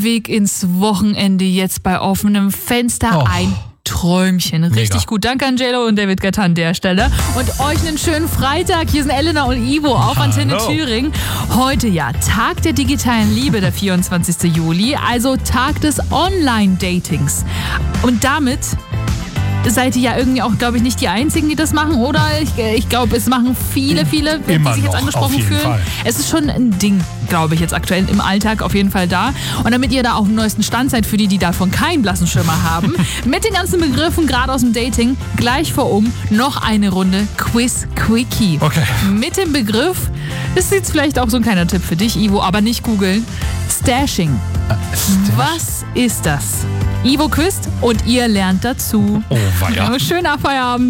dem Weg ins Wochenende jetzt bei offenem Fenster ein Träumchen. Richtig Mega. gut. Danke an JLo und David Guetta an der Stelle. Und euch einen schönen Freitag. Hier sind Elena und Ivo auf Antenne Thüringen. Heute ja Tag der digitalen Liebe, der 24. Juli. Also Tag des Online-Datings. Und damit seid ihr ja irgendwie auch, glaube ich, nicht die Einzigen, die das machen, oder? Ich glaube, es machen viele, die Immer sich jetzt noch, angesprochen auf jeden fühlen. Fall. Es ist schon ein Ding, glaube ich, jetzt aktuell im Alltag auf jeden Fall da. Und damit ihr da auf dem neuesten Stand seid, für die davon keinen blassen Schimmer haben, mit den ganzen Begriffen, gerade aus dem Dating, gleich noch eine Runde Quiz Quickie. Okay. Mit dem Begriff, das ist jetzt vielleicht auch so ein kleiner Tipp für dich, Ivo, aber nicht googeln, Stashing. Was ist das? Ivo quizt und ihr lernt dazu. Oh, weia. Schöner Feierabend.